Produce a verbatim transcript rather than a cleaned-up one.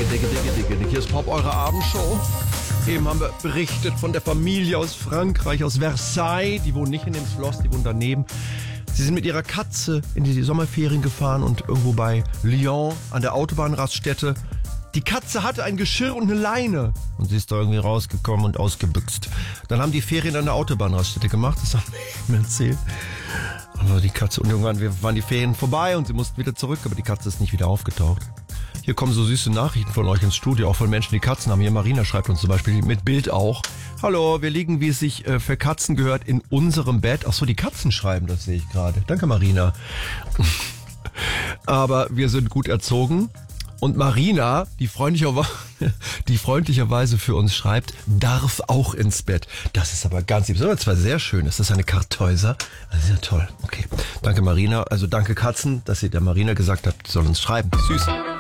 Digge, digge, digge, digge, digge. Hier ist Pop, eure Abendshow. Eben haben wir berichtet von der Familie aus Frankreich, aus Versailles. Die wohnen nicht in dem Schloss, die wohnen daneben. Sie sind mit ihrer Katze in die Sommerferien gefahren und irgendwo bei Lyon an der Autobahnraststätte. Die Katze hatte ein Geschirr und eine Leine. Und sie ist da irgendwie rausgekommen und ausgebüxt. Dann haben die Ferien an der Autobahnraststätte gemacht. Das haben wir mir erzählt. Aber die Katze, und irgendwann waren die Ferien vorbei und sie mussten wieder zurück, aber die Katze ist nicht wieder aufgetaucht. Hier kommen so süße Nachrichten von euch ins Studio, auch von Menschen, die Katzen haben. Hier Marina schreibt uns zum Beispiel mit Bild auch. Hallo, wir liegen, wie es sich äh, für Katzen gehört, in unserem Bett. Ach so, die Katzen schreiben, das sehe ich gerade. Danke, Marina. Aber wir sind gut erzogen. Und Marina, die, freundlicher, die freundlicherweise für uns schreibt, darf auch ins Bett. Das ist aber ganz lieb. Das ist aber zwar sehr schön. Ist das eine Kartäuser? Das ist ja toll. Okay. Danke, Marina. Also danke, Katzen, dass ihr der Marina gesagt habt, die soll uns schreiben. Süß.